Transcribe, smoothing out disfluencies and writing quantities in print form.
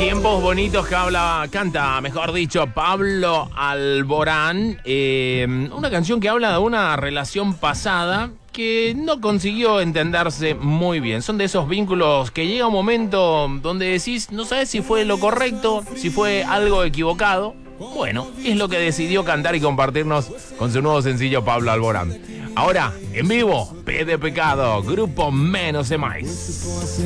Tiempos bonitos que canta, mejor dicho, Pablo Alborán. Una canción que habla de una relación pasada que no consiguió entenderse muy bien. Son de esos vínculos que llega un momento donde decís, no sabes si fue lo correcto, si fue algo equivocado. Bueno, es lo que decidió cantar y compartirnos con su nuevo sencillo Pablo Alborán. Ahora, en vivo, P de Pecado, grupo Menos de Más.